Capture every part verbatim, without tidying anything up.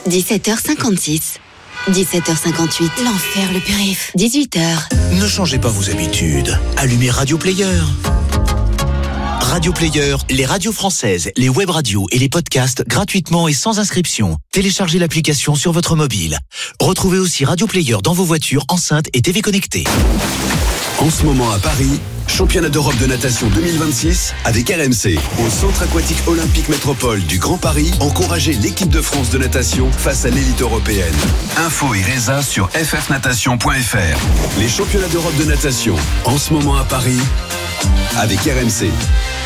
dix-sept heures cinquante-six. dix-sept heures cinquante-huit. L'enfer, le périph'. dix-huit heures. Ne changez pas vos habitudes. Allumez Radio Player. Radio Player, les radios françaises, les web radios et les podcasts gratuitement et sans inscription. Téléchargez l'application sur votre mobile. Retrouvez aussi Radio Player dans vos voitures, enceintes et T V connectées. En ce moment à Paris, championnat d'Europe de natation deux mille vingt-six avec R M C. Au Centre aquatique olympique métropole du Grand Paris, encouragez l'équipe de France de natation face à l'élite européenne. Info et résa sur f f natation point f r. Les championnats d'Europe de natation, en ce moment à Paris, avec R M C.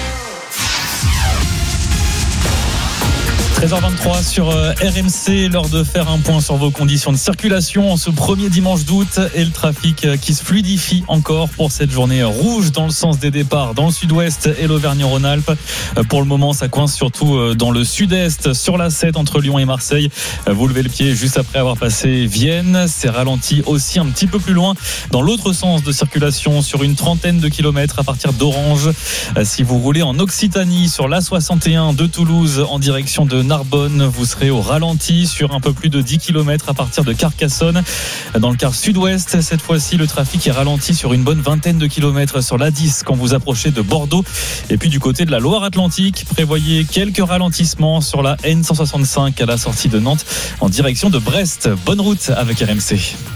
treize heures vingt-trois sur R M C, l'heure de faire un point sur vos conditions de circulation en ce premier dimanche d'août et le trafic qui se fluidifie encore pour cette journée rouge dans le sens des départs dans le sud-ouest et l'Auvergne-Rhône-Alpes. Pour le moment, ça coince surtout dans le sud-est sur l'A sept entre Lyon et Marseille. Vous levez le pied juste après avoir passé Vienne. C'est ralenti aussi un petit peu plus loin dans l'autre sens de circulation sur une trentaine de kilomètres à partir d'Orange. Si vous roulez en Occitanie sur l'A soixante et un de Toulouse en direction de Narbonne, vous serez au ralenti sur un peu plus de dix kilomètres à partir de Carcassonne. Dans le quart sud-ouest, cette fois-ci, le trafic est ralenti sur une bonne vingtaine de kilomètres sur l'A dix quand vous approchez de Bordeaux. Et puis du côté de la Loire-Atlantique, prévoyez quelques ralentissements sur la N cent soixante-cinq à la sortie de Nantes en direction de Brest. Bonne route avec R M C.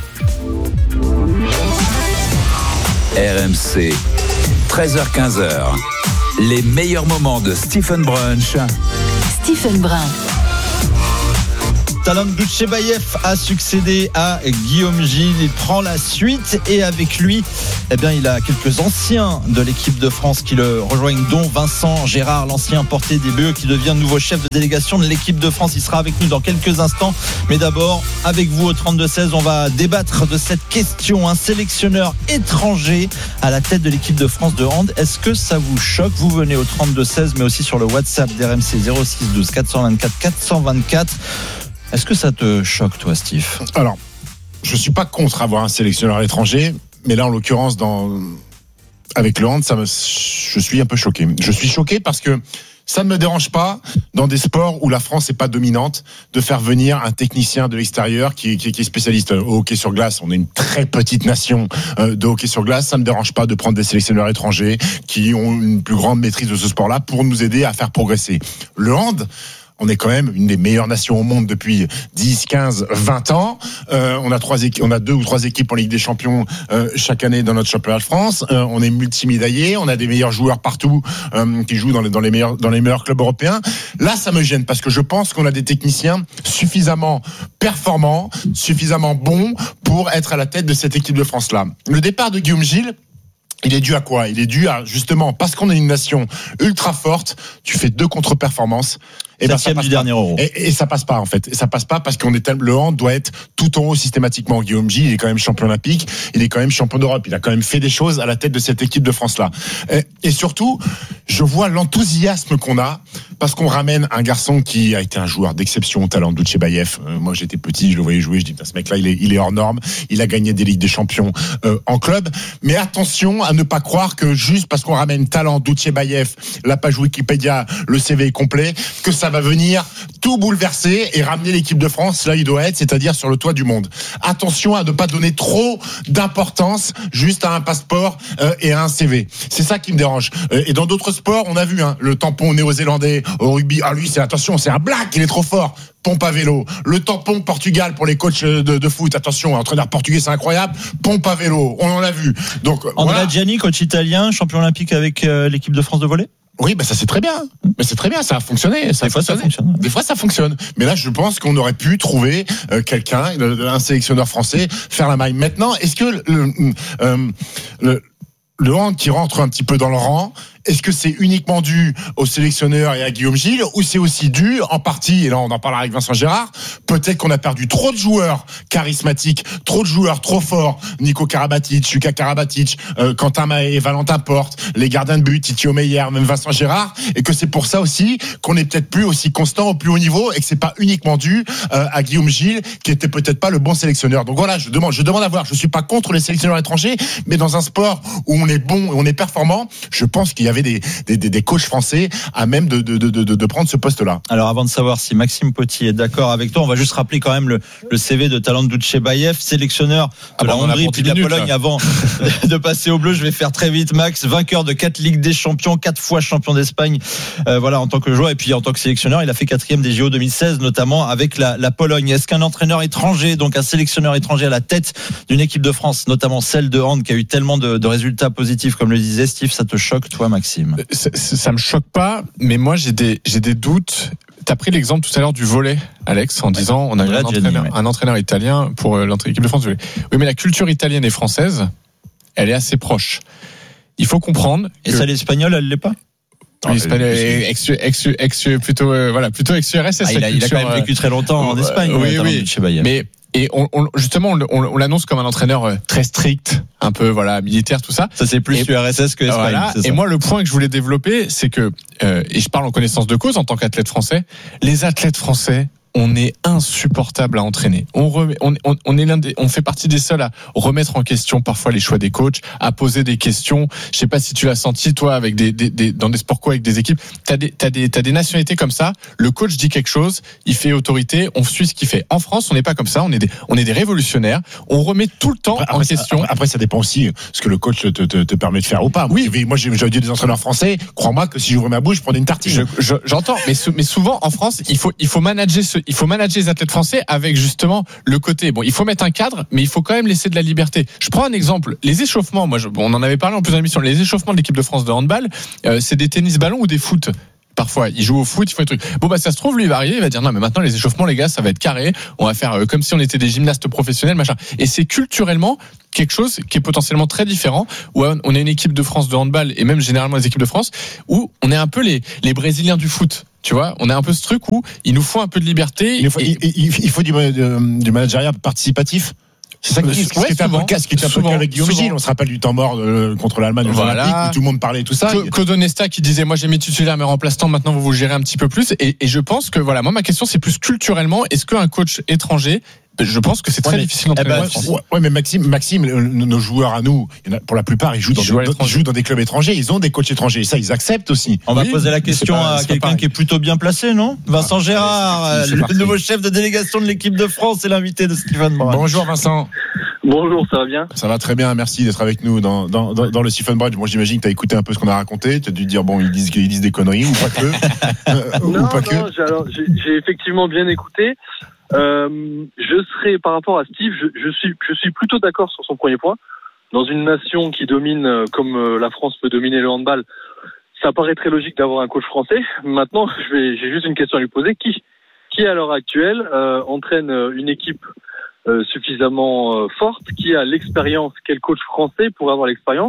R M C, treize heures quinze. Les meilleurs moments de Stephen Brunch. Stephen Brun. Talon Dutchebaev a succédé à Guillaume Gilles. Il prend la suite et avec lui, eh bien, il a quelques anciens de l'équipe de France qui le rejoignent, dont Vincent Gérard, l'ancien portier des B E, qui devient nouveau chef de délégation de l'équipe de France. Il sera avec nous dans quelques instants. Mais d'abord, avec vous au trente-deux seize, on va débattre de cette question. Un sélectionneur étranger à la tête de l'équipe de France de hand. Est-ce que ça vous choque? Vous venez au trente-deux seize, mais aussi sur le WhatsApp d'R M C zéro six douze quatre cent vingt-quatre quatre cent vingt-quatre. Est-ce que ça te choque, toi, Steve? Alors, je ne suis pas contre avoir un sélectionneur étranger, mais là, en l'occurrence, dans... avec le hand, ça me... je suis un peu choqué. Je suis choqué parce que ça ne me dérange pas, dans des sports où la France n'est pas dominante, de faire venir un technicien de l'extérieur qui, qui, qui est spécialiste au hockey sur glace. On est une très petite nation de hockey sur glace. Ça ne me dérange pas de prendre des sélectionneurs étrangers qui ont une plus grande maîtrise de ce sport-là pour nous aider à faire progresser. Le hand... on est quand même une des meilleures nations au monde depuis dix, quinze, vingt ans. Euh, on a trois équipes, on a deux ou trois équipes en Ligue des Champions euh, chaque année dans notre championnat de France. Euh, on est multimédaillés, on a des meilleurs joueurs partout euh, qui jouent dans les, dans les meilleurs dans les meilleurs clubs européens. Là, ça me gêne parce que je pense qu'on a des techniciens suffisamment performants, suffisamment bons pour être à la tête de cette équipe de France-là. Le départ de Guillaume Gilles, il est dû à quoi? Il est dû à, justement, parce qu'on est une nation ultra forte, tu fais deux contre-performances. Et ben, ça passe du dernier euro. Et, et ça passe pas, en fait. Et ça passe pas parce qu'on est tel, le hand doit être tout en haut systématiquement. Guillaume Gilles, il est quand même champion olympique. Il est quand même champion d'Europe. Il a quand même fait des choses à la tête de cette équipe de France-là. Et, et surtout, je vois l'enthousiasme qu'on a parce qu'on ramène un garçon qui a été un joueur d'exception au talent de Dutchebaev. Euh, moi, j'étais petit, je le voyais jouer. Je dis, ce mec-là, il est, il est hors norme. Il a gagné des Ligues des Champions euh, en club. Mais attention à ne pas croire que juste parce qu'on ramène talent Dutchebaev, la page Wikipédia, le C V est complet, que ça va venir tout bouleverser et ramener l'équipe de France là où il doit être, c'est-à-dire sur le toit du monde. Attention à ne pas donner trop d'importance juste à un passeport euh, et à un C V. C'est ça qui me dérange. Euh, et dans d'autres sports, on a vu hein, le tampon néo-zélandais au rugby. Ah lui, c'est attention, c'est un black, il est trop fort. Pompe à vélo. Le tampon Portugal pour les coachs de, de foot. Attention, entraîneur portugais, c'est incroyable. Pompe à vélo. On en a vu. Donc Andrea voilà. Gianni, coach italien, champion olympique avec euh, l'équipe de France de volley. Oui, bah ça c'est très bien. Mais c'est très bien, ça a fonctionné. Ça Des a fois fonctionné. ça fonctionne. Des fois ça fonctionne. Mais là, je pense qu'on aurait pu trouver euh, quelqu'un, un sélectionneur français, faire la maille. Maintenant, est-ce que le, euh, le, le hand qui rentre un petit peu dans le rang, est-ce que c'est uniquement dû au sélectionneur et à Guillaume Gilles ou c'est aussi dû en partie, et là on en parlera avec Vincent Gérard, peut-être qu'on a perdu trop de joueurs charismatiques, trop de joueurs trop forts, Nico Karabatic, Luka Karabatic, euh, Quentin Mahé, Valentin Porte, les gardiens de but, Titi Omeyer, même Vincent Gérard, et que c'est pour ça aussi qu'on est peut-être plus aussi constant au plus haut niveau et que c'est pas uniquement dû euh, à Guillaume Gilles qui était peut-être pas le bon sélectionneur. Donc voilà, je demande, je demande à voir, je suis pas contre les sélectionneurs étrangers, mais dans un sport où on est bon et on est performant, je pense qu'il y avait avait des, des, des, des coachs français à même de, de, de, de, de prendre ce poste-là. Alors avant de savoir si Maxime Potier est d'accord avec toi, on va juste rappeler quand même le, le C V de Talant Djouchebaev, sélectionneur de ah la bon, Hongrie puis de la minutes, Pologne là. avant de passer au bleu. Je vais faire très vite. Max, vainqueur de quatre Ligues des Champions, quatre fois champion d'Espagne, euh, voilà, en tant que joueur et puis en tant que sélectionneur, il a fait quatrième des J O deux mille seize, notamment avec la, la Pologne. Est-ce qu'un entraîneur étranger, donc un sélectionneur étranger à la tête d'une équipe de France, notamment celle de hand qui a eu tellement de, de résultats positifs, comme le disait Steve, ça te choque, toi, Maxime? Ça, ça me choque pas, mais moi j'ai des j'ai des doutes. T'as pris l'exemple tout à l'heure du volley, Alex, en disant on a un entraîneur, un entraîneur italien pour l'équipe de France du volley. Oui, mais la culture italienne et française, elle est assez proche. Il faut comprendre. Et que... ça, l'espagnol, elle l'est pas? Oui, l'espagnol, ex, ex, ex, plutôt, euh, voilà, plutôt ex-U R S S. Ah, il, a, il a quand même vécu très longtemps euh, en Espagne. Oui, oui. oui. Mais et on, on, justement, on, on, on l'annonce comme un entraîneur très strict, un peu voilà militaire, tout ça. Ça c'est plus et, U R S S que Espagne. Voilà. Et moi, le point que je voulais développer, c'est que euh, et je parle en connaissance de cause en tant qu'athlète français, les athlètes français. On est insupportable à entraîner. On, remet, on, on, on est l'un des, on fait partie des seuls à remettre en question parfois les choix des coachs, à poser des questions. Je sais pas si tu l'as senti toi avec des, des, des dans des sports co avec des équipes. T'as des, t'as des, t'as des nationalités comme ça. Le coach dit quelque chose, il fait autorité, on suit ce qu'il fait. En France, on n'est pas comme ça. On est des, on est des révolutionnaires. On remet tout le temps après, en après, question. Après, après, ça dépend aussi ce que le coach te, te, te permet de faire ou pas. Oui. Moi, j'ai, j'ai dit des entraîneurs français. Crois-moi que si j'ouvrais ma bouche, je prenais une tartine. Je, je, j'entends, mais, mais souvent en France, il faut, il faut manager ce, il faut manager les athlètes français avec justement le côté bon, il faut mettre un cadre mais il faut quand même laisser de la liberté. Je prends un exemple, les échauffements, moi je, bon, on en avait parlé en plusieurs émissions, les échauffements de l'équipe de France de handball, euh, c'est des tennis ballons ou des foot. Parfois, ils jouent au foot, ils font des trucs. Bon, bah, ça se trouve, lui, il va arriver, il va dire, non, mais maintenant, les échauffements, les gars, ça va être carré. On va faire euh, comme si on était des gymnastes professionnels, machin. Et c'est culturellement quelque chose qui est potentiellement très différent, où on a une équipe de France de handball, et même généralement les équipes de France, où on est un peu les, les Brésiliens du foot. Tu vois, on a un peu ce truc où il nous faut un peu de liberté. Il faut, et, il, il, il faut du, du managériat participatif. C'est ça qui, ouais, ce qui était un peu ce qui était un peu avec Guillaume Gilles. On se rappelle du temps mort de, contre l'Allemagne voilà. Olympique où tout le monde parlait tout ça. Claude Onesta qui disait moi j'ai mis titulaire mais remplaçant, maintenant vous vous gérez un petit peu plus. Et, et je pense que voilà, moi ma question c'est plus culturellement, est-ce qu'un coach étranger, je pense que c'est très ouais, difficile d'entraîner. Eh ben, ouais, ouais, mais Maxime, Maxime, nos joueurs à nous, pour la plupart, ils jouent dans, ils jouent, des, ils jouent dans des clubs étrangers. Ils ont des coachs étrangers. Et ça, ils acceptent aussi. On oui, va poser la question pas, à quelqu'un qui est plutôt bien placé, non? Vincent ah, Gérard, allez, c'est, c'est le nouveau chef de délégation de l'équipe de France, et l'invité de Stephen Brun. Bonjour Vincent. Bonjour, ça va bien? Ça va très bien, merci d'être avec nous dans, dans, dans, dans le Stephen Brun. Moi, j'imagine que tu as écouté un peu ce qu'on a raconté. Tu as dû dire, bon, ils disent, ils disent des conneries ou pas que. euh, non, ou pas non, que. J'ai, alors, j'ai, j'ai effectivement bien écouté. Euh, je serais, par rapport à Steve, je, je suis, je suis plutôt d'accord sur son premier point. Dans une nation qui domine, euh, comme la France peut dominer le handball, ça paraît très logique d'avoir un coach français. Maintenant, je vais, j'ai juste une question à lui poser. Qui, qui à l'heure actuelle euh, entraîne une équipe euh, suffisamment euh, forte, qui a l'expérience, quel coach français pour avoir l'expérience?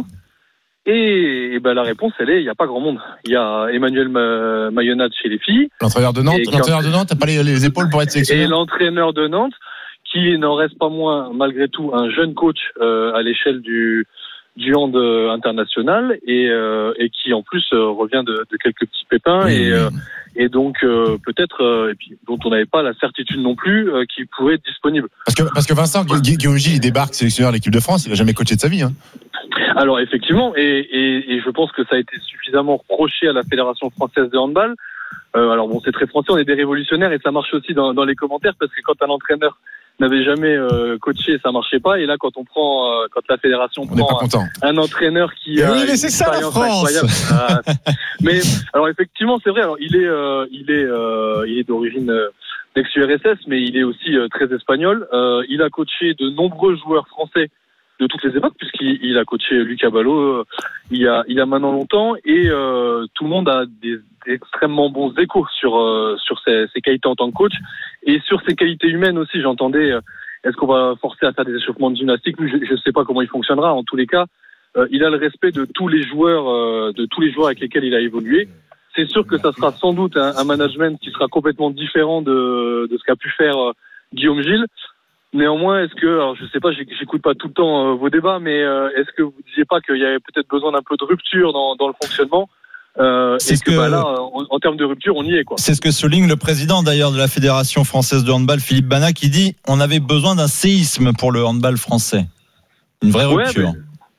Et, et ben la réponse, elle est, il n'y a pas grand monde. Il y a Emmanuel Ma- Mayonnaise chez les filles. L'entraîneur de Nantes, l'entraîneur de Nantes, t'as pas les, les épaules pour être sélectionné. Et l'entraîneur de Nantes, qui n'en reste pas moins, malgré tout, un jeune coach euh, à l'échelle du du hand international et euh, et qui en plus euh, revient de, de quelques petits pépins oui, et oui. Euh, et donc euh, peut-être euh, et puis dont on n'avait pas la certitude non plus euh, qu'il pouvait être disponible. Parce que parce que Vincent Guillaume Gilles, il débarque sélectionneur de l'équipe de France, il a jamais coaché de sa vie, hein. Alors effectivement, et, et, et je pense que ça a été suffisamment reproché à la Fédération française de handball. Euh, alors bon, c'est très français, on est des révolutionnaires et ça marche aussi dans, dans les commentaires parce que quand un entraîneur n'avait jamais euh, coaché, ça marchait pas. Et là, quand on prend, euh, quand la fédération on prend un, un entraîneur qui a oui, mais c'est ça la France. Ah, mais alors effectivement, c'est vrai. Alors il est, euh, il est, euh, il est d'origine euh, ex-U R S S, mais il est aussi euh, très espagnol. Euh, il a coaché de nombreux joueurs français de toutes les époques, puisqu'il il a coaché Lucas Ballot euh, il y a il y a maintenant longtemps, et euh, tout le monde a des, des extrêmement bons échos sur euh, sur ses, ses qualités en tant que coach et sur ses qualités humaines aussi. J'entendais, euh, est-ce qu'on va forcer à faire des échauffements de gymnastique? Je ne sais pas comment il fonctionnera. En tous les cas, euh, il a le respect de tous les joueurs, euh, de tous les joueurs avec lesquels il a évolué. C'est sûr que ça sera sans doute un, un management qui sera complètement différent de de ce qu'a pu faire euh, Guillaume Gilles. Néanmoins, est-ce que, alors je sais pas, j'écoute pas tout le temps euh, vos débats, mais euh, est-ce que vous disiez pas qu'il y avait peut-être besoin d'un peu de rupture dans, dans le fonctionnement euh, c'est et ce que, que bah, là, en, en termes de rupture, on y est, quoi. C'est ce que souligne le président d'ailleurs de la Fédération française de handball, Philippe Bana, qui dit on avait besoin d'un séisme pour le handball français, une vraie rupture. Ouais,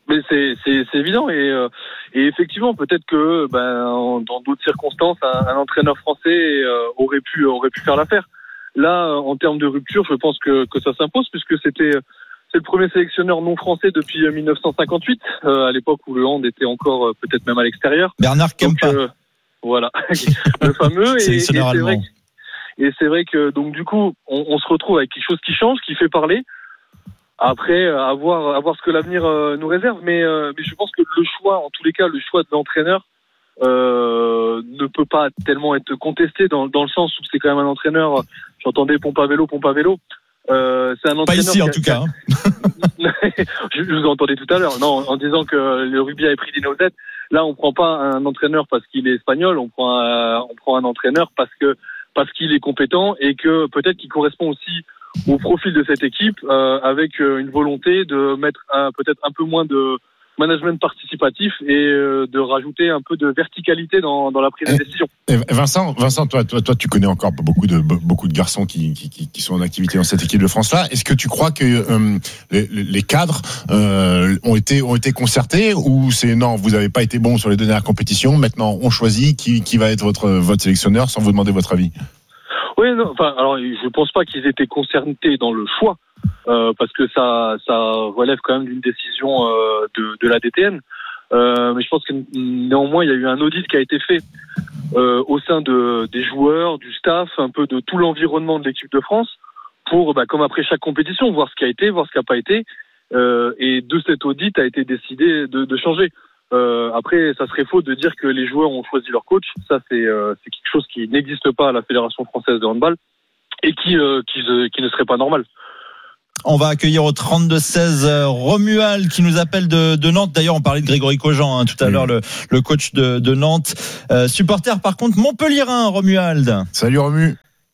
Mais c'est, c'est, c'est évident et, euh, et effectivement peut-être que ben, en, dans d'autres circonstances un, un entraîneur français euh, aurait pu aurait pu faire l'affaire. Là en termes de rupture, je pense que, que ça s'impose puisque c'était c'est le premier sélectionneur non français depuis dix-neuf cent cinquante-huit euh, à l'époque où le hand était encore euh, peut-être même à l'extérieur. Bernard Kempa. Euh, voilà le fameux et, et, c'est allemand. vrai que, et c'est vrai que donc du coup on, on se retrouve avec quelque chose qui change, qui fait parler. Après, à voir, à voir ce que l'avenir euh, nous réserve, mais, euh, mais je pense que le choix, en tous les cas, le choix de l'entraîneur euh, ne peut pas tellement être contesté dans, dans le sens où c'est quand même un entraîneur. J'entendais pompe à vélo, pompe à vélo. Euh, c'est un entraîneur. Pas ici, a, en tout cas. Hein. je, je vous entendais tout à l'heure. Non, en disant que le rugby avait pris des nosettes. Là, on prend pas un entraîneur parce qu'il est espagnol. On prend, un, on prend un entraîneur parce que parce qu'il est compétent et que peut-être qu'il correspond aussi au profil de cette équipe, euh, avec euh, une volonté de mettre un, peut-être un peu moins de management participatif et euh, de rajouter un peu de verticalité dans, dans la prise de décision. Et Vincent, Vincent, toi, toi, toi, tu connais encore beaucoup de beaucoup de garçons qui, qui, qui sont en activité dans cette équipe de France-là. Est-ce que tu crois que euh, les, les cadres euh, ont été ont été concertés ou c'est non, vous n'avez pas été bon sur les deux dernières compétitions. Maintenant, on choisit qui qui va être votre votre sélectionneur sans vous demander votre avis. Oui, non, enfin, alors, je pense pas qu'ils étaient concernés dans le choix, euh, parce que ça, ça relève quand même d'une décision euh, de, de la D T N. Euh, mais je pense que néanmoins, il y a eu un audit qui a été fait euh, au sein de, des joueurs, du staff, un peu de tout l'environnement de l'équipe de France, pour, bah, comme après chaque compétition, voir ce qui a été, voir ce qui n'a pas été. Euh, et de cet audit a été décidé de, de changer. Euh, après, ça serait faux de dire que les joueurs ont choisi leur coach. Ça, c'est, euh, c'est quelque chose qui n'existe pas à la Fédération française de handball et qui, euh, qui, euh, qui ne serait pas normal. On va accueillir au trente-deux seize Romuald qui nous appelle de, de Nantes. D'ailleurs, on parlait de Grégory Cogent hein, tout à mmh. l'heure, le, le coach de, de Nantes. Euh, supporter, par contre, Montpellierin, Romuald. Salut Romu.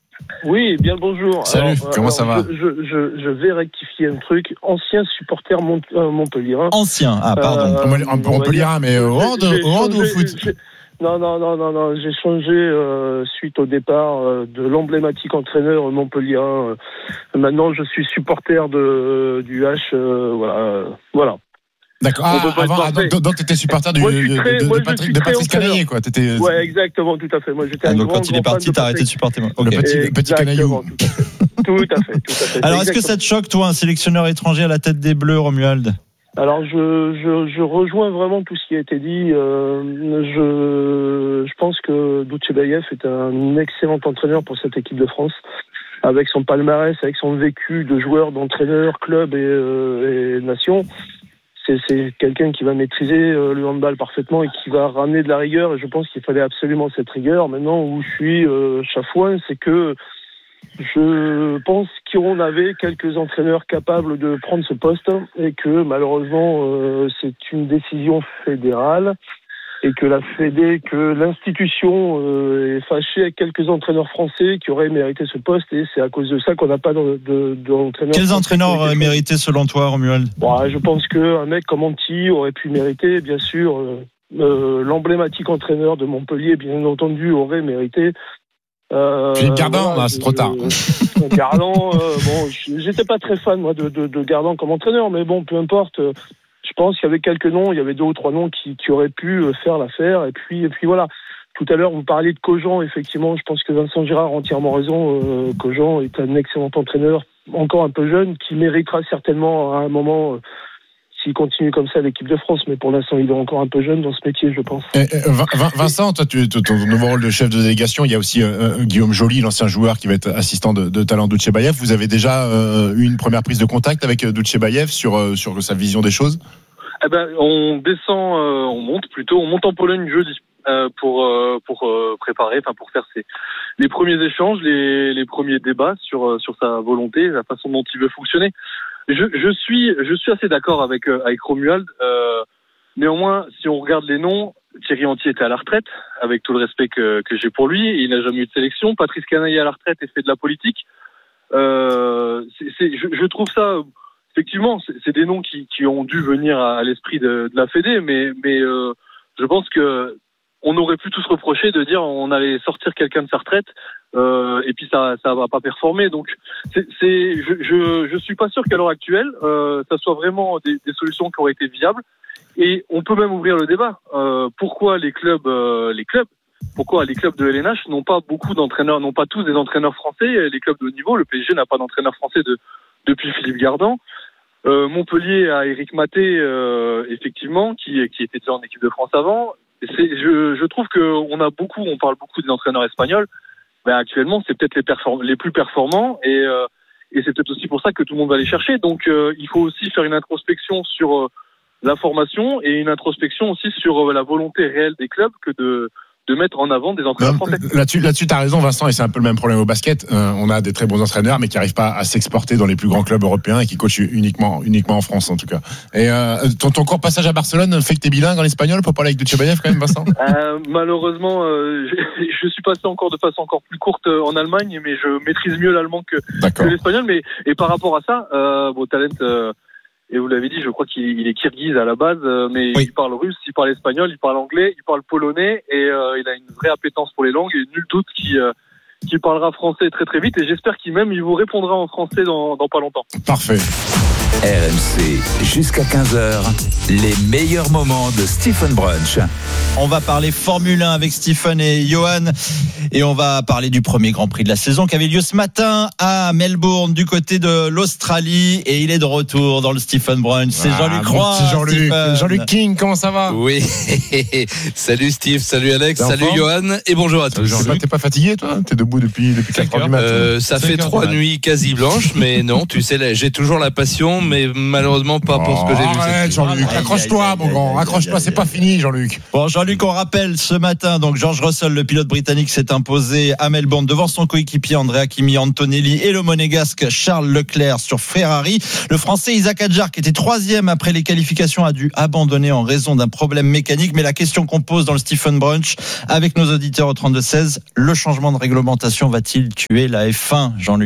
Oui, bien le bonjour. Salut, alors, comment alors, ça va je, je, je vais rectifier un truc. Ancien supporter Mont, euh, Montpellierin. Ancien, ah pardon. Euh, un peu Montpellierin, mais au hand, au hand ou au foot? Non, non, non, non, non. J'ai changé euh, suite au départ euh, de l'emblématique entraîneur Montpellierin. Euh, maintenant, je suis supporter de euh, du H. Euh, voilà, euh, voilà. D'accord. Ah, avant, ah, donc, donc tu étais supporter du, de, très, de, de, de, Patrick, de Patrice Canaillé, quoi. T'étais... Ouais, exactement, tout à fait. Moi, j'étais ah, un donc grand, quand il est parti, t'as arrêté de supporter moi. Okay. Le petit, petit Canaillou. Tout à fait, tout à fait. Tout à fait. Alors, est-ce que ça te choque, toi, un sélectionneur étranger à la tête des Bleus, Romuald? Alors, je, je, je rejoins vraiment tout ce qui a été dit. Euh, je, je pense que Doutchebaev est un excellent entraîneur pour cette équipe de France. Avec son palmarès, avec son vécu de joueur, d'entraîneur, club et, euh, et nation. C'est, c'est quelqu'un qui va maîtriser euh, le handball parfaitement et qui va ramener de la rigueur. Et je pense qu'il fallait absolument cette rigueur. Maintenant, où je suis euh, chafouin, c'est que je pense qu'on avait quelques entraîneurs capables de prendre ce poste et que malheureusement, euh, c'est une décision fédérale et que la Fédé, que l'institution euh, est fâchée avec quelques entraîneurs français qui auraient mérité ce poste et c'est à cause de ça qu'on n'a pas de, de, d'entraîneurs. Quels entraîneurs auraient mérité selon toi, Romuald? Bon, je pense qu'un mec comme Anti aurait pu mériter, bien sûr. Euh, euh, l'emblématique entraîneur de Montpellier, bien entendu, aurait mérité. Euh, Philippe Gardin, voilà, là, c'est trop tard. Euh, Gardin, euh, bon, j'étais pas très fan moi de, de, de Gardin comme entraîneur, mais bon, peu importe. Euh, je pense qu'il y avait quelques noms, il y avait deux ou trois noms qui, qui auraient pu faire l'affaire. Et puis, et puis voilà. Tout à l'heure, vous parliez de Cogent. Effectivement, je pense que Vincent Girard a entièrement raison. Euh, Cogent est un excellent entraîneur, encore un peu jeune, qui méritera certainement à un moment. Euh, S'il continue comme ça l'équipe de France, mais pour l'instant il est encore un peu jeune dans ce métier, je pense. Eh, eh, Vincent, toi, tu, ton nouveau rôle de chef de délégation, il y a aussi euh, Guillaume Joly, l'ancien joueur qui va être assistant de, de talent Doutchebaev. Vous avez déjà euh, eu une première prise de contact avec Doutchebaev sur euh, sur sa vision des choses? Eh ben, on descend, euh, on monte plutôt, on monte en Pologne jeudi euh, pour euh, pour euh, préparer, enfin pour faire ses, les premiers échanges, les les premiers débats sur sur sa volonté, la façon dont il veut fonctionner. Je, je suis, je suis assez d'accord avec euh, avec Romuald. Euh, néanmoins, si on regarde les noms, Thierry Anti était à la retraite, avec tout le respect que que j'ai pour lui. Il n'a jamais eu de sélection. Patrice Canaillé à la retraite et fait de la politique. Euh, c'est, c'est, je, je trouve ça, effectivement, c'est, c'est des noms qui qui ont dû venir à, à l'esprit de, de la Fédé, mais mais euh, je pense que on aurait pu tous reprocher de dire on allait sortir quelqu'un de sa retraite Euh, et puis ça, ça va pas performer. Donc, c'est, c'est, je, je, je suis pas sûr qu'à l'heure actuelle, euh, ça soit vraiment des, des solutions qui auraient été viables. Et on peut même ouvrir le débat. Euh, pourquoi les clubs, euh, les clubs, pourquoi les clubs de L N H n'ont pas beaucoup d'entraîneurs, n'ont pas tous des entraîneurs français. Les clubs de haut niveau, le P S G n'a pas d'entraîneur français de, depuis Philippe Gardan. Euh, Montpellier a Éric Maté, euh, effectivement, qui, qui était déjà en équipe de France avant. Et c'est, je, je trouve qu'on a beaucoup, on parle beaucoup des entraîneurs espagnols. Ben actuellement, c'est peut-être les, perform- les plus performants et, euh, et c'est peut-être aussi pour ça que tout le monde va les chercher. Donc, euh, il faut aussi faire une introspection sur euh, la formation et une introspection aussi sur euh, la volonté réelle des clubs que de de mettre en avant des entraîneurs français. Là-dessus, là-dessus, t'as raison, Vincent, et c'est un peu le même problème au basket. Euh, on a des très bons entraîneurs, mais qui n'arrivent pas à s'exporter dans les plus grands clubs européens et qui coachent uniquement, uniquement en France, en tout cas. Et euh, ton, ton court passage à Barcelone fait que t'es bilingue en espagnol pour parler avec Dutchebaev quand même, Vincent. euh, Malheureusement, euh, je, je suis passé encore de façon encore plus courte en Allemagne, mais je maîtrise mieux l'allemand que, que l'espagnol. Mais et par rapport à ça, euh, bon, Talent. Euh, Et vous l'avez dit, je crois qu'il il est kirghize à la base, mais oui. Il parle russe, il parle espagnol, il parle anglais, il parle polonais, et euh, il a une vraie appétence pour les langues, et nul doute qu'il, euh, qu'il parlera français très très vite, et j'espère qu'il même il vous répondra en français dans, dans pas longtemps. Parfait. R M C, jusqu'à quinze heures, les meilleurs moments de Stephen Brunch. On va parler Formule un avec Stephen et Johan, et on va parler du premier Grand Prix de la saison qui avait lieu ce matin à Melbourne du côté de l'Australie, et il est de retour dans le Stephen Brunch. C'est ah, Jean-Luc Roy. C'est Jean-Luc. Jean-Luc King, comment ça va? Oui. Salut Steve, salut Alex, t'es salut Johan, et bonjour à tous. Jean-Luc, t'es pas fatigué toi? T'es debout depuis depuis quatre heures du matin. Euh, ça fait trois nuits quasi blanches, mais non, tu sais, j'ai toujours la passion, mais malheureusement pas pour ce que j'ai vu. Arrête, Jean-Luc, accroche-toi, mon grand, accroche-toi, c'est pas fini, Jean-Luc. Bon, Jean-Luc, on rappelle ce matin, donc George Russell, le pilote britannique, s'est imposé à Melbourne devant son coéquipier Andrea Kimi Antonelli et le monégasque Charles Leclerc sur Ferrari. Le Français Isaac Hadjar, qui était troisième après les qualifications, a dû abandonner en raison d'un problème mécanique. Mais la question qu'on pose dans le Stephen Brunch avec nos auditeurs au trente-deux seize, le changement de réglementation va-t-il tuer la F un, Jean-Luc ?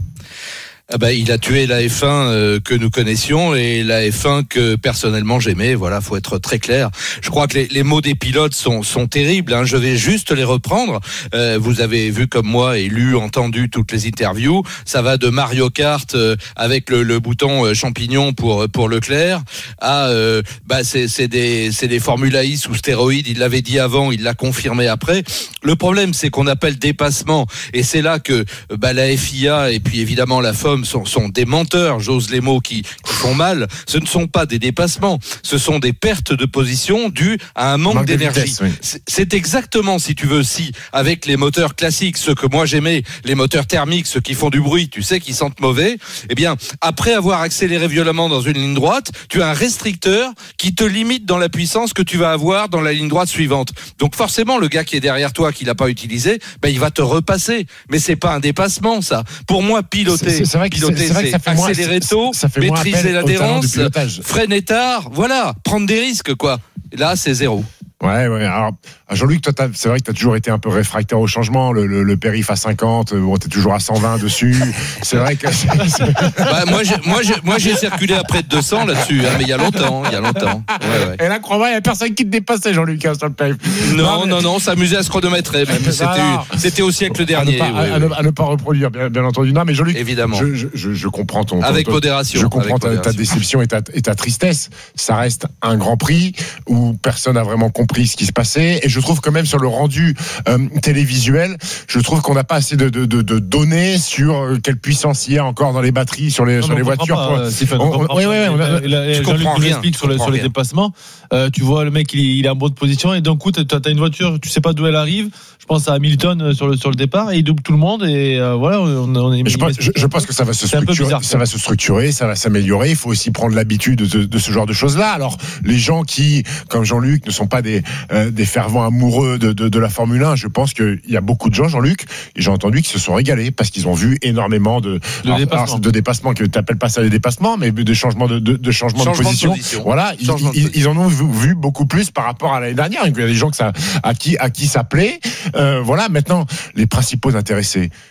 Ah bah, il a tué la F un euh, que nous connaissions et la F un que personnellement j'aimais. Voilà, faut être très clair. Je crois que les, les mots des pilotes sont, sont terribles. Hein. Je vais juste les reprendre. Euh, vous avez vu comme moi et lu, entendu toutes les interviews. Ça va de Mario Kart euh, avec le, le bouton euh, champignon pour pour Leclerc à euh, bah c'est c'est des c'est des Formula E sous stéroïdes. Il l'avait dit avant, il l'a confirmé après. Le problème, c'est qu'on appelle dépassement, et c'est là que bah la F I A et puis évidemment la F O M Sont, sont des menteurs, j'ose les mots qui, qui font mal. Ce ne sont pas des dépassements, ce sont des pertes de position dues à un manque, manque d'énergie. Vitesse, oui. c'est, c'est exactement, si tu veux, si avec les moteurs classiques, ceux que moi j'aimais, les moteurs thermiques, ceux qui font du bruit, tu sais, qui sentent mauvais, eh bien, après avoir accéléré violemment dans une ligne droite, tu as un restricteur qui te limite dans la puissance que tu vas avoir dans la ligne droite suivante. Donc forcément, le gars qui est derrière toi, qui l'a pas utilisé, ben il va te repasser. Mais c'est pas un dépassement, ça. Pour moi, piloter. C'est, c'est vrai Piloter, c'est, c'est, vrai que ça fait accélérer tôt, maîtriser l'adhérence, freiner tard, voilà, prendre des risques, quoi. Et là, c'est zéro. Ouais, ouais. Alors, Jean-Luc, toi, t'as, c'est vrai que tu as toujours été un peu réfractaire au changement. Le, le, le périph à cinquante, bon, t'es toujours à cent vingt dessus. C'est vrai que. C'est, c'est... Bah, moi, j'ai, moi, j'ai, moi, j'ai circulé à près de deux cents là-dessus, hein, mais il y a longtemps, il y a longtemps. Ouais, ouais. Et là, crois-moi, il n'y a personne qui te dépassait, Jean-Luc, hein, sur le périph. Non, non, mais... non, non, s'amusait à se chronométrer. Même. C'était, alors, c'était au siècle dernier. À ne pas, ouais, à, ouais. à ne pas reproduire, bien, bien entendu. Non, mais Jean-Luc, évidemment. Je, je, je, je comprends ton. Avec ton, modération. Je comprends avec ta, modération. ta déception et ta, et ta tristesse. Ça reste un Grand Prix où personne n'a vraiment compris ce qui se passait. Et je trouve que même sur le rendu euh, télévisuel, je trouve qu'on n'a pas assez de, de, de, de données sur quelle puissance il y a encore dans les batteries, sur les, non, sur les voitures. Pas, pour... Stephen, on, on, oui, oui, on a, je comprends rien. Explique sur, le, sur les dépassements. Euh, tu vois, le mec, il, il est en bonne position et d'un coup, tu as une voiture, tu sais pas d'où elle arrive. Je pense à Hamilton sur le, sur le départ et il double tout le monde et euh, voilà. On, on est, je, pense, je, je pense que ça va se structurer, bizarre, ça va se structurer, ça va s'améliorer. Il faut aussi prendre l'habitude de, de ce genre de choses-là. Alors, les gens qui, comme Jean-Luc, ne sont pas des, euh, des fervents amoureux de, de, de la Formule un, je pense qu'il y a beaucoup de gens, Jean-Luc, et j'ai entendu qu'ils se sont régalés parce qu'ils ont vu énormément de, de alors, dépassements. de dépassements, que tu n'appelles pas ça des dépassements, mais de changements de, de, de, changement de position. De position. Voilà, ils, ils, ils en ont vu, vu beaucoup plus par rapport à l'année dernière. Il y a des gens que ça, à qui, à qui ça plaît. Euh, voilà, maintenant, les principaux intéressés,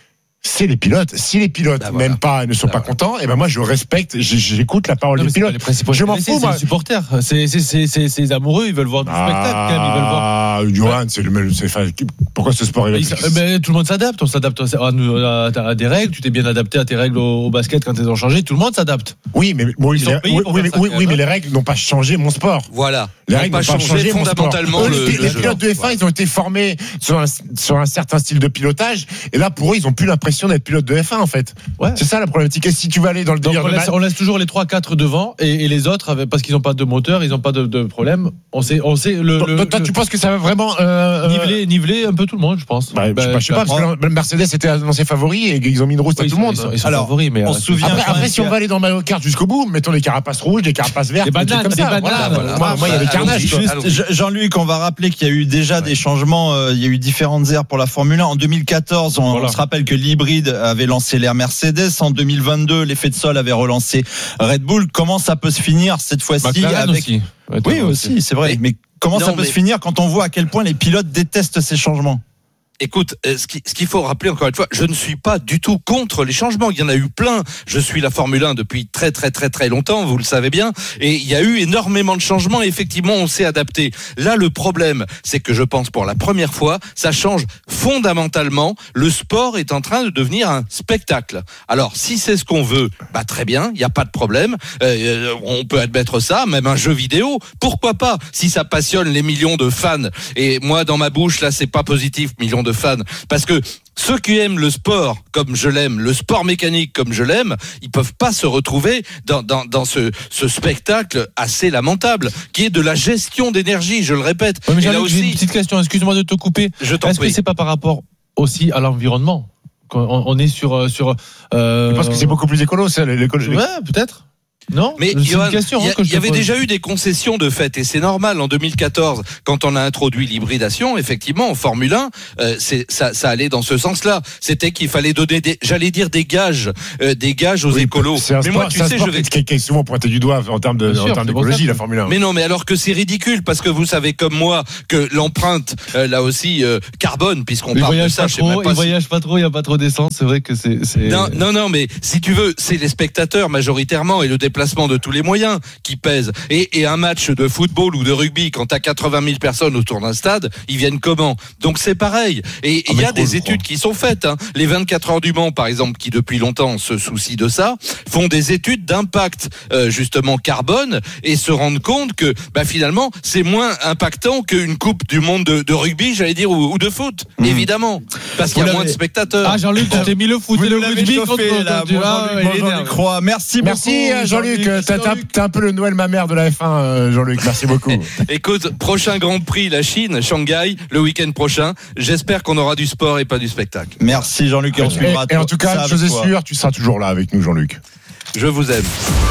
c'est les pilotes. Si les pilotes bah voilà. n'aiment pas, ne sont bah pas voilà. contents, et ben moi je respecte, j'écoute la parole non, des pilotes. Je m'en fous, moi. C'est les supporters, c'est c'est c'est c'est c'est amoureux, ils veulent voir du ah, spectacle quand même, ils veulent voir. Ah, Johan, c'est le c'est pourquoi ce sport est ben, tout le monde s'adapte, on s'adapte à, à, à, à des règles, tu t'es bien adapté à tes règles au, au basket quand elles ont changé, tout le monde s'adapte. Oui, mais bon, les, oui, oui, mais, oui, oui, mais les règles n'ont pas changé mon sport. Voilà. Les règles n'ont pas changé fondamentalement eux, le, les, le les jeu. pilotes de F un, ils ont été formés sur un, sur un certain style de pilotage, et là pour eux, ils ont plus l'impression d'être pilotes de F un en fait. Ouais. C'est ça la problématique. Et si tu vas aller dans le délire on, de laisse, on laisse toujours les trois quatre devant et, et les autres parce qu'ils n'ont pas de moteur, ils n'ont pas de, de problème. On sait, on sait le. Toi, le toi le, tu penses que ça va vraiment euh, niveler, niveler un peu tout le monde, je pense. Bah, bah, je sais pas, je sais pas parce que le Mercedes était annoncé favori et ils ont mis une rousse oui, à tout le monde. Ils sont, ils sont Alors, favoris, mais on se souvient. Après, après si on va aller dans Mario Kart jusqu'au bout, mettons les carapaces rouges, des carapaces vertes, des bananes, comme des ça. bananes. Voilà, moi, moi, il y a des carnages. Juste, Jean-Luc, on va rappeler qu'il y a eu déjà des changements. Il y a eu différentes aires pour la Formule un. En deux mille quatorze, on, voilà. on se rappelle que l'hybride avait lancé l'ère Mercedes. En deux mille vingt-deux, l'effet de sol avait relancé Red Bull. Comment ça peut se finir cette fois-ci McLaren avec... aussi. Ouais, oui, aussi, c'est vrai. Mais, mais comment non, ça peut mais... se finir quand on voit à quel point les pilotes détestent ces changements? Écoute, ce qu'il faut rappeler encore une fois, je ne suis pas du tout contre les changements. Il y en a eu plein. Je suis la Formule un depuis très très très très longtemps, vous le savez bien. Et il y a eu énormément de changements. Et effectivement, on s'est adapté. Là, le problème, c'est que je pense pour la première fois, ça change fondamentalement. Le sport est en train de devenir un spectacle. Alors, si c'est ce qu'on veut, bah très bien, il n'y a pas de problème. Euh, on peut admettre ça, même un jeu vidéo. Pourquoi pas? Si ça passionne les millions de fans. Et moi, dans ma bouche, là, c'est pas positif, millions de fans, parce que ceux qui aiment le sport comme je l'aime, le sport mécanique comme je l'aime, ils peuvent pas se retrouver dans, dans, dans ce, ce spectacle assez lamentable qui est de la gestion d'énergie, je le répète. Ouais, mais j'ai aussi... une petite question, excuse-moi de te couper. Je t'en Est-ce prie. que c'est pas par rapport aussi à l'environnement? On, on est sur sur. Euh... Je pense que c'est beaucoup plus écolo, c'est l'écologie. Ouais, peut-être. Non, mais il y, y, y avait pose. déjà eu des concessions de fait et c'est normal. En deux mille quatorze, quand on a introduit l'hybridation, effectivement en Formule un, euh, c'est, ça, ça allait dans ce sens-là. C'était qu'il fallait donner des, j'allais dire des gages, euh, des gages aux oui, écolos. C'est un mais sport, moi, tu sais, je vais qui est souvent pointé du doigt en termes de, en termes d'écologie, la Formule un. Mais non, mais alors que c'est ridicule parce que vous savez comme moi que l'empreinte, euh, là aussi euh, carbone, puisqu'on il parle de ça, je sais même pas. Il si... voyage pas trop, il y a pas trop d'essence. C'est vrai que c'est. c'est... Non, non, non, mais si tu veux, c'est les spectateurs majoritairement et le déplacement de tous les moyens qui pèsent. Et, et un match de football ou de rugby, quand t'as quatre-vingt mille personnes autour d'un stade, ils viennent comment? Donc c'est pareil. Et il ah, y a trop, des études qui sont faites. Hein. Les vingt-quatre heures du Mans, par exemple, qui depuis longtemps se soucient de ça, font des études d'impact euh, justement carbone et se rendent compte que bah, finalement c'est moins impactant qu'une coupe du monde de, de rugby, j'allais dire, ou, ou de foot, mmh. évidemment, parce qu'il y a moins de spectateurs. Ah Jean-Luc, tu t'es mis le foot Vous et le rugby contre là, bon, Jean-Luc, bon, Jean-Luc Croix. Merci beaucoup. Merci Jean-Luc. Jean-Luc. T'as, t'as, t'as un peu le Noël ma mère de la F un, Jean-Luc. Merci beaucoup. Écoute, prochain Grand Prix, la Chine, Shanghai, le week-end prochain. J'espère qu'on aura du sport et pas du spectacle. Merci Jean-Luc. Et, on et, et en tout cas, je suis sûr, tu seras toujours là avec nous, Jean-Luc. Je vous aime.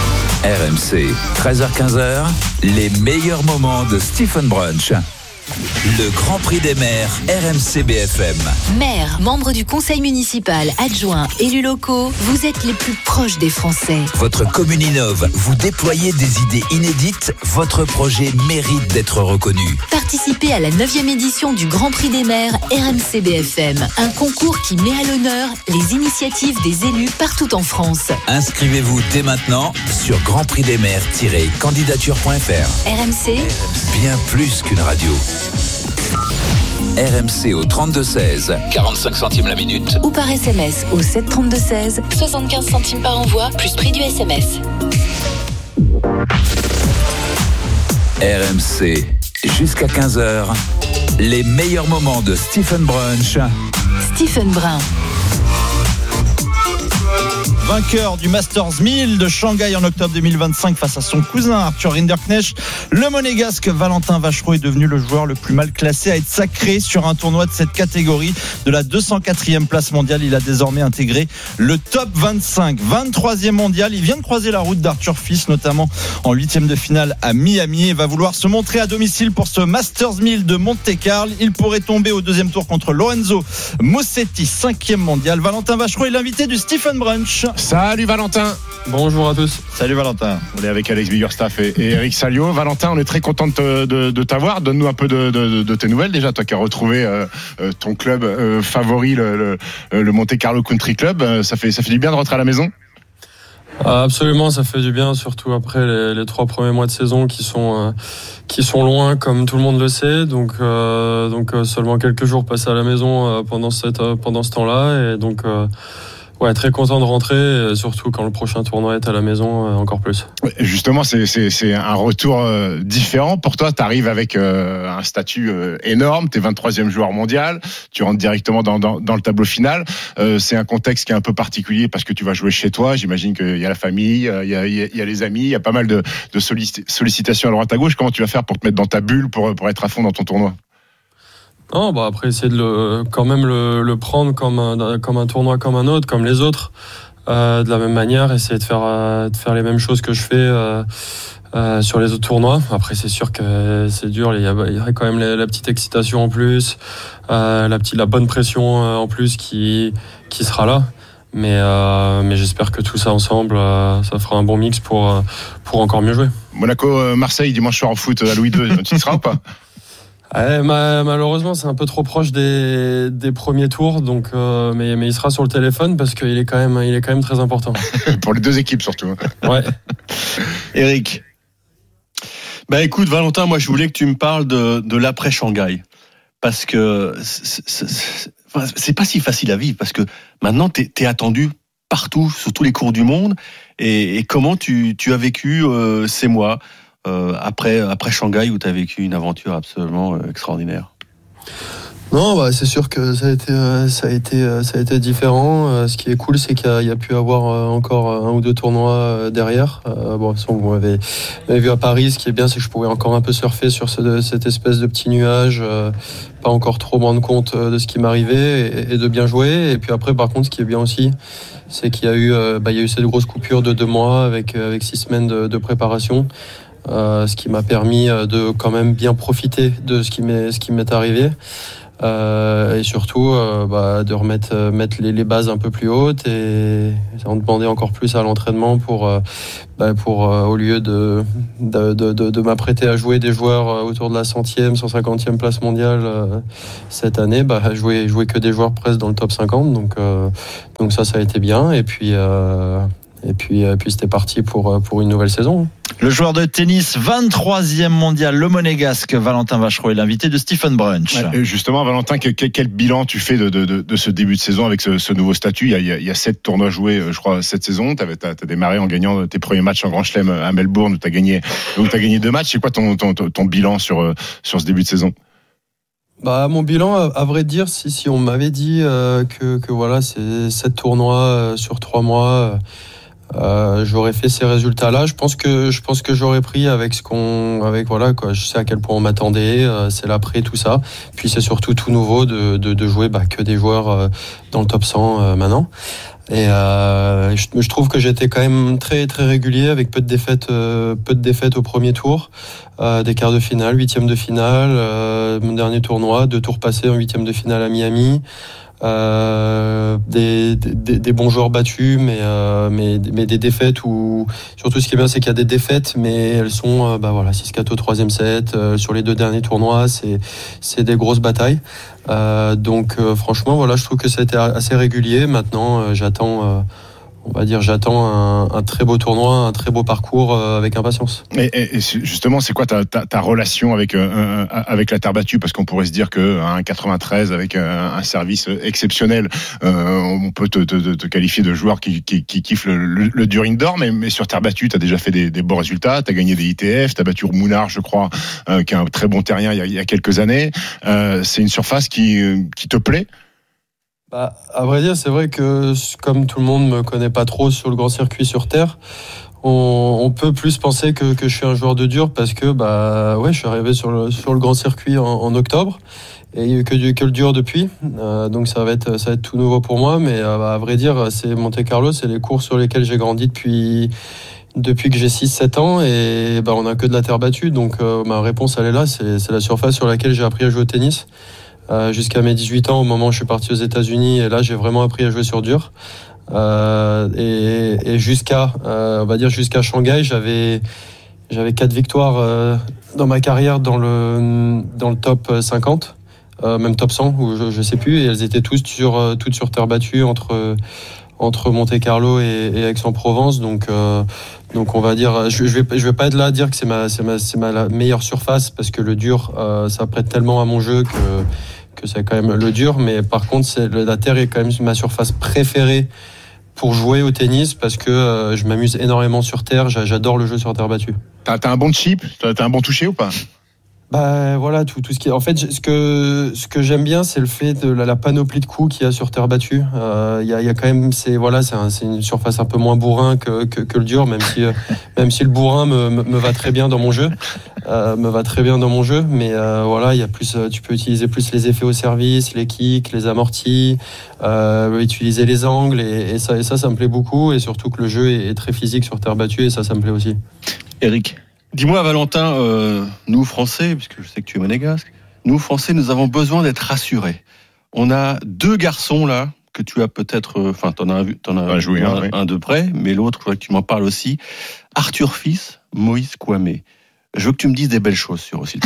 R M C, treize heures quinze, les meilleurs moments de Stephen Brunch. Le Grand Prix des maires, R M C B F M. Maires, membres du conseil municipal, adjoints, élus locaux, vous êtes les plus proches des Français. Votre commune innove, vous déployez des idées inédites, votre projet mérite d'être reconnu. Participez à la neuvième édition du Grand Prix des maires R M C B F M, un concours qui met à l'honneur les initiatives des élus partout en France. Inscrivez-vous dès maintenant sur grand prix des maires tiret candidature point f r. R M C, bien plus qu'une radio. R M C au trente-deux seize, quarante-cinq centimes la minute. Ou par S M S au sept trente-deux seize, soixante-quinze centimes par envoi, plus prix du S M S. R M C, jusqu'à quinze heures, les meilleurs moments de Stephen Brunch. Stephen Brun. Vainqueur du Masters mille de Shanghai en octobre deux mille vingt-cinq face à son cousin Arthur Rinderknecht, le monégasque Valentin Vachereau est devenu le joueur le plus mal classé à être sacré sur un tournoi de cette catégorie. De la deux cent quatrième place mondiale, il a désormais intégré le top vingt-cinq. vingt-troisième mondial, il vient de croiser la route d'Arthur Fils, notamment en huitième de finale à Miami, et va vouloir se montrer à domicile pour ce Masters mille de Monte-Carlo. Il pourrait tomber au deuxième tour contre Lorenzo Musetti, cinquième mondial. Valentin Vachereau est l'invité du Stephen Brunch. Salut Valentin. Bonjour à tous. Salut Valentin. On est avec Alex Biggerstaff et, et Eric Salio. Valentin, on est très content de, te, de, de t'avoir. Donne-nous un peu de, de, de tes nouvelles déjà, toi qui as retrouvé euh, ton club euh, favori, le, le, le Monte Carlo Country Club. Ça fait, ça fait du bien de rentrer à la maison ? Absolument, ça fait du bien, surtout après les, les trois premiers mois de saison qui sont euh, qui sont loin, comme tout le monde le sait. Donc euh, donc euh, seulement quelques jours passés à la maison euh, pendant cette euh, pendant ce temps-là, et donc euh, ouais, très content de rentrer, et surtout quand le prochain tournoi est à la maison, euh, encore plus. Justement, c'est, c'est, c'est un retour euh, différent. Pour toi, tu arrives avec euh, un statut euh, énorme, tu es vingt-troisième joueur mondial, tu rentres directement dans, dans, dans le tableau final. Euh, c'est un contexte qui est un peu particulier parce que tu vas jouer chez toi. J'imagine qu'il y a la famille, il y a, il y a les amis, il y a pas mal de, de sollicitations à droite à gauche. Comment tu vas faire pour te mettre dans ta bulle, pour, pour être à fond dans ton tournoi ? Non, bah après essayer de le, quand même le, le prendre comme un, comme un tournoi comme un autre, comme les autres, euh, de la même manière, essayer de faire, euh, de faire les mêmes choses que je fais euh, euh, sur les autres tournois. Après c'est sûr que c'est dur, il y a, il y a quand même la, la petite excitation en plus, euh, la petite, la bonne pression euh, en plus qui, qui sera là. Mais, euh, mais j'espère que tout ça ensemble, euh, ça fera un bon mix pour, euh, pour encore mieux jouer. Monaco-Marseille dimanche soir en foot à Louis deux, tu y seras ou pas ? Ouais, ma, malheureusement, c'est un peu trop proche des, des premiers tours, donc euh, mais, mais il sera sur le téléphone parce qu'il est quand même, il est quand même très important. Pour les deux équipes surtout. Ouais. Eric. Bah écoute, Valentin, moi je voulais que tu me parles de, de l'après Shanghai, parce que c'est, c'est, c'est, c'est pas si facile à vivre, parce que maintenant t'es, t'es attendu partout, sur tous les cours du monde, et, et comment tu, tu as vécu euh, ces mois. Euh, après, après Shanghai, où tu as vécu une aventure absolument euh, extraordinaire. Non, bah, c'est sûr que ça a été, euh, ça a été, euh, ça a été différent. Euh, ce qui est cool, c'est qu'il y a, il y a pu avoir euh, encore un ou deux tournois euh, derrière. Euh, bon, de toute façon, vous m'avez, vous m'avez vu à Paris. Ce qui est bien, c'est que je pouvais encore un peu surfer sur ce, cette espèce de petit nuage, euh, pas encore trop me rendre compte de ce qui m'arrivait, et, et de bien jouer. Et puis après, par contre, ce qui est bien aussi, c'est qu'il y a eu, euh, bah, il y a eu cette grosse coupure de deux mois avec, avec six semaines de, de préparation. Euh, ce qui m'a permis de quand même bien profiter de ce qui m'est, ce qui m'est arrivé, euh, et surtout euh, bah, de remettre mettre les, les bases un peu plus hautes, et en demander encore plus à l'entraînement pour, euh, bah, pour euh, au lieu de, de, de, de, de m'apprêter à jouer des joueurs autour de la centième, cent cinquantième place mondiale euh, cette année, bah, jouer, jouer que des joueurs presque dans le top cinquante, donc, euh, donc ça, ça a été bien, et puis... Euh, Et puis, et puis c'était parti pour, pour une nouvelle saison. Le joueur de tennis, vingt-troisième mondial, le monégasque Valentin Vachereau est l'invité de Stephen Brunch. Ouais, justement, Valentin, quel, quel bilan tu fais de, de, de ce début de saison avec ce, ce nouveau statut ? Il y, a, il y a sept tournois joués, je crois, cette saison. Tu as démarré en gagnant tes premiers matchs en Grand Chelem à Melbourne, où tu as gagné, où t'as gagné deux matchs. C'est quoi ton, ton, ton bilan sur, sur ce début de saison ? Bah, mon bilan, à vrai dire, si, si on m'avait dit euh, que, que voilà, c'est sept tournois euh, sur trois mois... Euh, j'aurais fait ces résultats-là. Je pense que je pense que j'aurais pris avec ce qu'on, avec voilà quoi. Je sais à quel point on m'attendait. Euh, c'est l'après tout ça. Puis c'est surtout tout nouveau de de, de jouer bah, que des joueurs euh, dans le top cent euh, maintenant. Et euh, je, je trouve que j'étais quand même très très régulier avec peu de défaites, euh, peu de défaites au premier tour, euh, des quarts de finale, huitième de finale, euh, mon dernier tournoi, deux tours passés en huitième de finale à Miami. Euh, des, des, des bons joueurs battus, mais, euh, mais, mais des défaites où, surtout ce qui est bien, c'est qu'il y a des défaites, mais elles sont, euh, bah voilà, six quatre au troisième set, euh, sur les deux derniers tournois, c'est, c'est des grosses batailles. Euh, donc, euh, franchement, voilà, je trouve que ça a été assez régulier. Maintenant, euh, j'attends, euh, on va dire, j'attends un, un très beau tournoi, un très beau parcours euh, avec impatience. Et, et, et justement, c'est quoi ta, ta, ta relation avec euh, avec la terre battue ? Parce qu'on pourrait se dire que un quatre-vingt-treize avec un, un service exceptionnel, euh, on peut te, te, te qualifier de joueur qui, qui, qui kiffe le, le, le dur indoor, mais, mais sur terre battue, tu as déjà fait des, des bons résultats, tu as gagné des I T F, tu as battu Mounard, je crois, euh, qui est un très bon terrien il y a, il y a quelques années. Euh, c'est une surface qui, qui te plaît ? Bah, à vrai dire, c'est vrai que comme tout le monde me connaît pas trop sur le grand circuit sur terre, on, on peut plus penser que, que je suis un joueur de dur parce que bah ouais, je suis arrivé sur le sur le grand circuit en, en octobre et il y a eu que, que le dur depuis, euh, donc ça va être ça va être tout nouveau pour moi. Mais euh, bah, à vrai dire, c'est Monte Carlo, c'est les courses sur lesquelles j'ai grandi depuis depuis que j'ai six sept ans et bah on a que de la terre battue. Donc euh, ma réponse elle est là, c'est c'est la surface sur laquelle j'ai appris à jouer au tennis. Euh, jusqu'à mes dix-huit ans, au moment où je suis parti aux États-Unis, et là j'ai vraiment appris à jouer sur dur. Euh, et, et jusqu'à, euh, on va dire jusqu'à Shanghai, j'avais j'avais quatre victoires euh, dans ma carrière dans le dans le top cinquante, euh, même top cent, ou je, je sais plus. Et elles étaient toutes sur euh, toutes sur terre battue entre entre Monte-Carlo et, et Aix-en-Provence. Donc euh, donc on va dire, je, je vais je vais pas être là à dire que c'est ma c'est ma c'est ma la meilleure surface, parce que le dur euh, ça prête tellement à mon jeu que que c'est quand même le dur. Mais par contre, c'est, la terre est quand même ma surface préférée pour jouer au tennis, parce que euh, je m'amuse énormément sur terre. J'adore le jeu sur terre battue. T'as, t'as un bon chip, t'as, t'as un bon toucher ou pas? Bah voilà, tout, tout ce qui est. En fait, ce que ce que j'aime bien, c'est le fait de la, la panoplie de coups qu'il y a sur terre battue. Il euh, y, a, y a quand même, c'est voilà, c'est, un, c'est une surface un peu moins bourrin que que, que le dur, même si euh, même si le bourrin me, me, me va très bien dans mon jeu, euh, me va très bien dans mon jeu. Mais euh, voilà, il y a plus, tu peux utiliser plus les effets au service, les kicks, les amortis, euh, utiliser les angles, et, et ça et ça, ça me plaît beaucoup. Et surtout que le jeu est, est très physique sur terre battue, et ça, ça me plaît aussi. Eric. Dis-moi, Valentin, euh, nous Français, puisque je sais que tu es monégasque, nous Français, nous avons besoin d'être rassurés. On a deux garçons là que tu as peut-être, enfin, euh, t'en as vu, t'en as joué un, un, oui. un de près, mais l'autre, je voudrais que tu m'en parles aussi. Arthur Fils, Moïse Kouame. Je veux que tu me dises des belles choses sur aussi.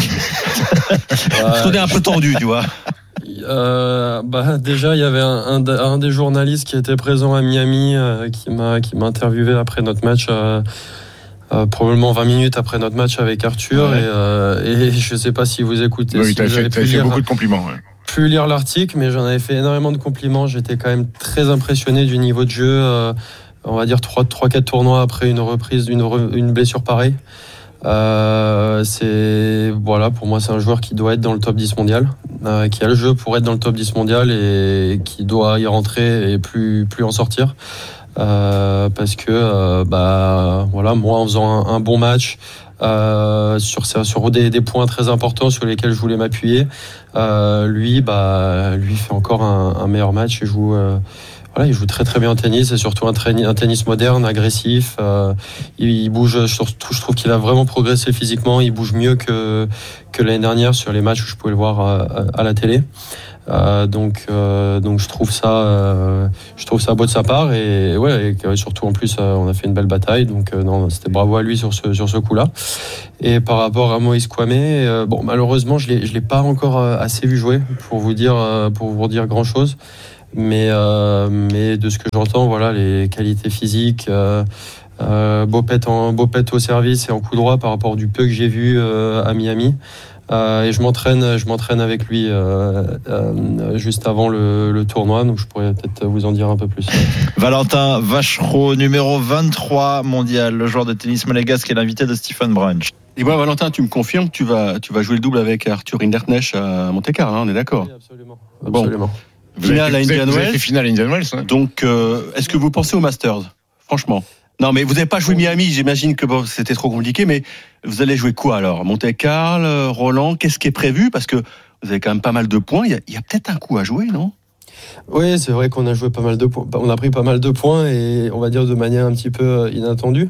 Je t'ai un peu tendu, tu vois. Euh, bah déjà, il y avait un, un, un des journalistes qui était présent à Miami, euh, qui m'a qui m'a interviewé après notre match. Euh, Euh, probablement vingt minutes après notre match avec Arthur, ouais. et, euh, et je ne sais pas si vous écoutez. Oui, si tu as fait, fait beaucoup de compliments. Ouais. Pu lire l'article, mais j'en avais fait énormément de compliments. J'étais quand même très impressionné du niveau de jeu. Euh, on va dire trois quatre tournois après une reprise d'une une blessure pareille. Euh, c'est voilà, pour moi c'est un joueur qui doit être dans le top dix mondial, euh, qui a le jeu pour être dans le top dix mondial, et qui doit y rentrer et plus plus en sortir. Euh, parce que euh, bah voilà, moi en faisant un, un bon match euh, sur sur des, des points très importants sur lesquels je voulais m'appuyer, euh, lui bah lui fait encore un, un meilleur match. Il joue euh, voilà, il joue très très bien au tennis, et surtout un, train, un tennis moderne, agressif. Euh, il, il bouge, surtout, je trouve qu'il a vraiment progressé physiquement. Il bouge mieux que que l'année dernière sur les matchs où je pouvais le voir à, à, à la télé. Euh, donc, euh, donc je trouve ça, euh, je trouve ça beau de sa part, et ouais, et surtout en plus, euh, on a fait une belle bataille. Donc, euh, non, c'était bravo à lui sur ce sur ce coup-là. Et par rapport à Moïse Kouame, euh, bon, malheureusement, je l'ai je l'ai pas encore assez vu jouer pour vous dire euh, pour vous dire grand chose. Mais euh, mais de ce que j'entends, voilà, les qualités physiques. Euh, euh, beau pète en beau pète au service et en coup droit par rapport du peu que j'ai vu euh, à Miami. Euh, et je m'entraîne, je m'entraîne avec lui euh, euh, juste avant le, le tournoi, donc je pourrais peut-être vous en dire un peu plus. Valentin Vachereau, numéro vingt-trois mondial, le joueur de tennis monégasque, est l'invité de Stephen Brunch. Et moi, Valentin, tu me confirmes que tu vas, tu vas jouer le double avec Arthur Hinderknecht à Monte-Carlo, hein, on est d'accord? Oui, absolument. Bon. absolument. Finale à Indian Wells. Finale à Indian Wells. Hein. Donc, euh, est-ce que vous pensez au Masters? Franchement. Non, mais vous n'avez pas joué Miami, j'imagine que bon, c'était trop compliqué, mais vous allez jouer quoi alors? Monte-Carlo, Roland, qu'est-ce qui est prévu? Parce que vous avez quand même pas mal de points, il y a, il y a peut-être un coup à jouer, non? Oui, c'est vrai qu'on a joué pas mal de points, on a pris pas mal de points, et on va dire de manière un petit peu inattendue.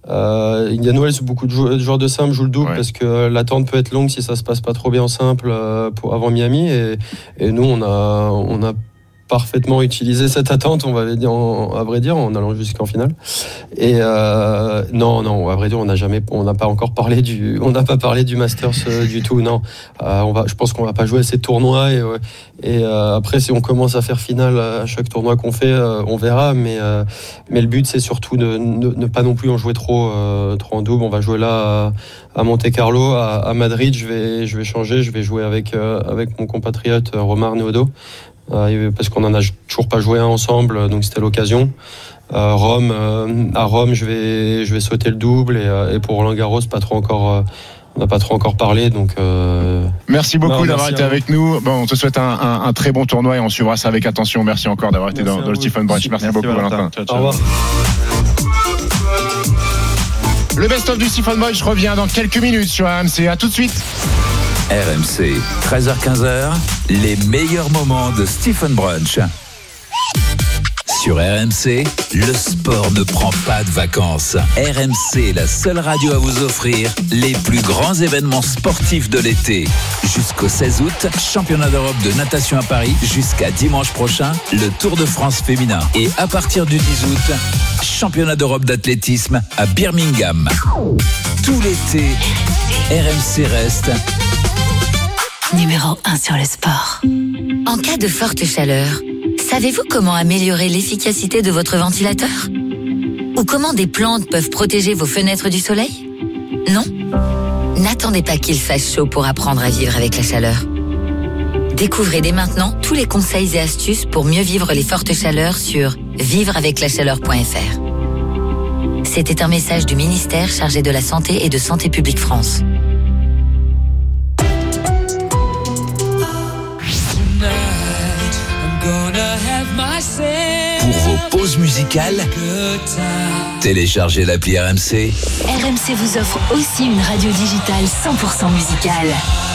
Euh, Indian Wells, beaucoup de joueurs de simple jouent le double, ouais. Parce que l'attente peut être longue si ça se passe pas trop bien en simple pour, avant Miami, et, et nous on a, on a parfaitement utilisé cette attente, on va dire, en, à vrai dire, en allant jusqu'en finale. Et euh, non, non, à vrai dire, on n'a jamais, on n'a pas encore parlé du, on n'a pas parlé du Masters euh, du tout. Non, euh, on va, je pense qu'on va pas jouer à ces tournois. Et, et euh, après, si on commence à faire finale à chaque tournoi qu'on fait, euh, on verra. Mais euh, mais le but, c'est surtout de ne, ne pas non plus en jouer trop, euh, trop en double. On va jouer là à, à Monte-Carlo, à, à Madrid. Je vais, je vais changer. Je vais jouer avec euh, avec mon compatriote Romain Arnaudot. Euh, parce qu'on en a toujours pas joué un ensemble, donc c'était l'occasion. Euh, Rome, euh, à Rome, je vais, je vais sauter le double, et, euh, et pour Roland Garros, pas trop encore, euh, on n'a pas trop encore parlé, donc. Euh... Merci beaucoup non, d'avoir merci été avec nous. Bon, on te souhaite un, un, un très bon tournoi, et on suivra ça avec attention. Merci encore d'avoir été dans, dans le Stephen Brunch. Merci, merci beaucoup, Valentin. Valentin. Ciao, ciao. Au revoir. Le best-of du Stephen Brunch revient dans quelques minutes sur R M C. À tout de suite. R M C, treize heures quinze, les meilleurs moments de Stephen Brunch. Sur R M C, le sport ne prend pas de vacances. R M C est la seule radio à vous offrir les plus grands événements sportifs de l'été. Jusqu'au seize août, championnat d'Europe de natation à Paris. Jusqu'à dimanche prochain, le Tour de France féminin. Et à partir du dix août, championnat d'Europe d'athlétisme à Birmingham. Tout l'été, R M C reste numéro un sur le sport. En cas de forte chaleur, savez-vous comment améliorer l'efficacité de votre ventilateur ? Ou comment des plantes peuvent protéger vos fenêtres du soleil ? Non ? N'attendez pas qu'il fasse chaud pour apprendre à vivre avec la chaleur. Découvrez dès maintenant tous les conseils et astuces pour mieux vivre les fortes chaleurs sur vivre avec la chaleur point f r. C'était un message du ministère chargé de la Santé et de Santé publique France. Pour vos pauses musicales, téléchargez l'appli R M C. R M C vous offre aussi une radio digitale cent pour cent musicale.